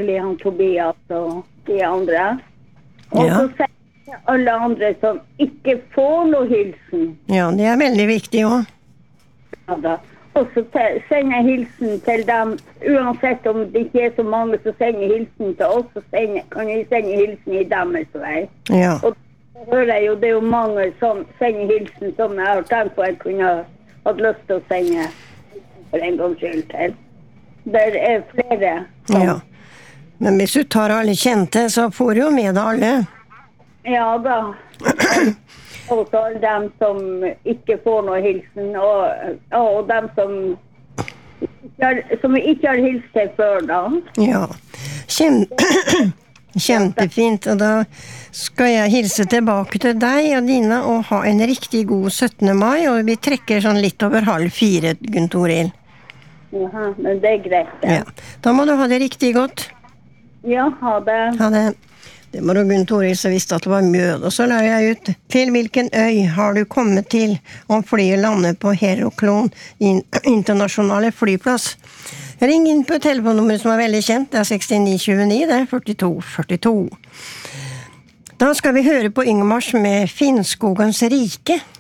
selvfølgelig han Tobias og de andre. Og så sender alle andre som ikke får noe hilsen. Ja, det veldig viktig også. Ja da. Og så sender jeg hilsen til dem, uansett om det ikke så mange som sender hilsen til oss, så kan jeg sende hilsen i deres vei. Ja. Og så hører jeg jo, det jo mange som sender hilsen som jeg har tenkt på jeg kunne hatt lyst til å sende for en gang skyld til. Det flere som... Ja. Men hvis du tar alle kjente, så får du jo med deg alle. Ja da. Og så alle dem som ikke får noe hilsen, og dem som ikke har hilst til før da. Ja, kjempefint. Og da skal jeg hilse tilbake til deg og Dina og ha en riktig god 17. mai, og vi trekker sånn litt over 3:30, Gunn Toril. Jaha, men det greit. Ja. Da må du ha det riktig godt. Ja, ha det. Ha det. Det var Gunn Toril som visste at det var mjød, og så la jeg ut. Til hvilken øy har du kommet til om flyet lander på Heroklon internasjonale flyplass? Ring inn på telefonnummeret som veldig kjent, det 6929, det 4242. Da skal vi høre på Yngmars med Finnskogens rike.